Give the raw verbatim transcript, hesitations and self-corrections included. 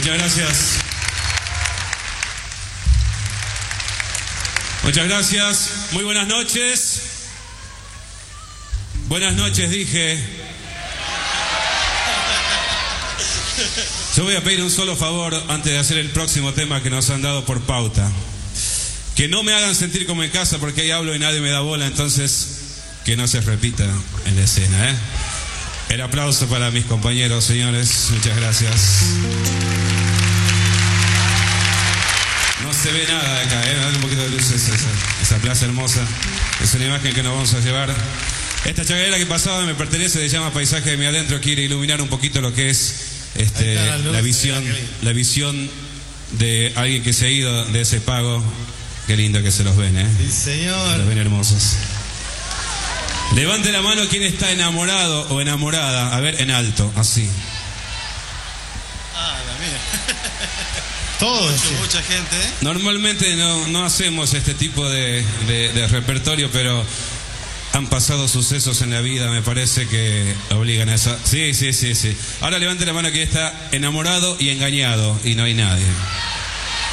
Muchas gracias. Muchas gracias. Muy buenas noches. Buenas noches, dije. Yo voy a pedir un solo favor antes de hacer el próximo tema que nos han dado por pauta. Que no me hagan sentir como en casa, porque ahí hablo y nadie me da bola, entonces que no se repita en la escena, ¿eh? El aplauso para mis compañeros, señores. Muchas gracias. No se ve nada de acá, ¿eh? Dale un poquito de luz, esa, esa plaza hermosa. Es una imagen que nos vamos a llevar. Esta chacarera que pasaba me pertenece, se llama Paisaje de mi adentro. Quiere iluminar un poquito lo que es este, la, luz, la visión, la visión de alguien que se ha ido de ese pago. Qué lindo que se los ven, ¿eh? Sí, señor. Se los ven hermosos. Levante la mano quien está enamorado o enamorada. A ver, en alto, así. Ah, la mía. Todos. Mucho, mucha gente, ¿eh? Normalmente no, no hacemos este tipo de, de, de repertorio, pero han pasado sucesos en la vida, me parece que obligan a eso. Sí, sí, sí, sí. Ahora levante la mano quien está enamorado y engañado y no hay nadie.